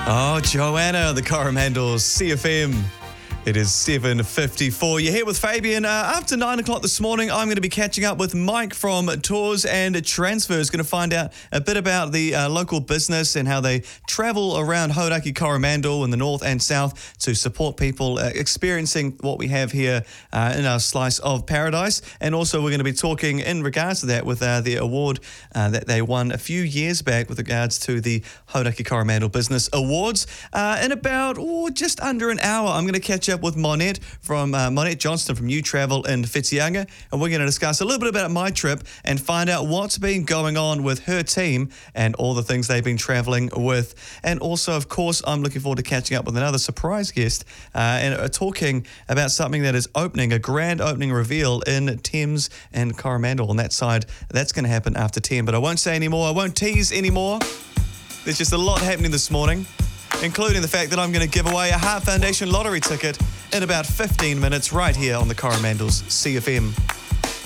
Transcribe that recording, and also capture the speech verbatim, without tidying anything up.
Oh, Joanna, the Coromandel's C F M. It is seven fifty-four. You're here with Fabian. Uh, after nine o'clock this morning, I'm going to be catching up with Mike from Tours and Transfers. Going to find out a bit about the uh, local business and how they travel around Hauraki Coromandel in the north and south to support people uh, experiencing what we have here uh, in our slice of paradise. And also we're going to be talking in regards to that with uh, the award uh, that they won a few years back with regards to the Hauraki Coromandel Business Awards. Uh, in about oh, just under an hour, I'm going to catch up with Monette from uh, Monette Johnston from You Travel in Whitianga, and we're going to discuss a little bit about my trip and find out what's been going on with her team and all the things they've been traveling with. And also, of course, I'm looking forward to catching up with another surprise guest uh, and uh, talking about something that is opening, a grand opening reveal in Thames and Coromandel on that side. That's going to happen after ten, but I won't say any more. I won't tease anymore. There's just a lot happening this morning, including the fact that I'm going to give away a Heart Foundation lottery ticket in about fifteen minutes right here on the Coromandel's C F M.